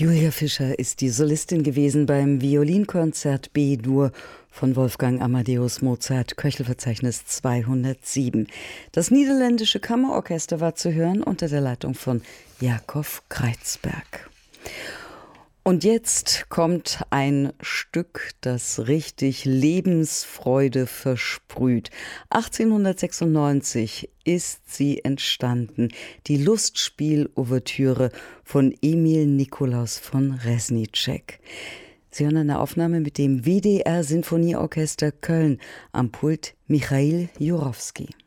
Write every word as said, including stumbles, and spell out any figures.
Julia Fischer ist die Solistin gewesen beim Violinkonzert B-Dur von Wolfgang Amadeus Mozart, Köchelverzeichnis zweihundertsieben. Das niederländische Kammerorchester war zu hören unter der Leitung von Jakob Kreizberg. Und jetzt kommt ein Stück, das richtig Lebensfreude versprüht. achtzehnhundertsechsundneunzig ist sie entstanden, die Lustspiel-Ouvertüre von Emil Nikolaus von Reznicek. Sie hören eine Aufnahme mit dem W D R Sinfonieorchester Köln, am Pult Michail Jurowski.